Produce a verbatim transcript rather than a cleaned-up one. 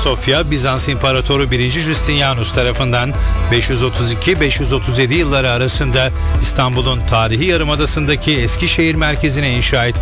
Ayasofya, Bizans İmparatoru birinci. Justinianus tarafından beş yüz otuz iki beş yüz otuz yedi yılları arasında İstanbul'un tarihi yarımadasındaki Eskişehir merkezine inşa ettirilmiştir.